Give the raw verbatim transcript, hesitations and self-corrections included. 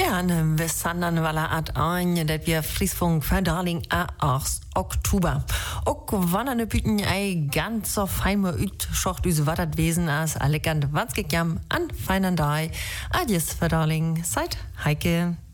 Ja, ne, wir sind dann weil at ein, dat wir Friesfunk Verdarling a acht Oktober. Ook wann ne Büten ei ganz so feime üt, schocht üse wattert Wesen as alle ganz wanskig jam an feinen Dai. Adies Verdarling, seid Heike.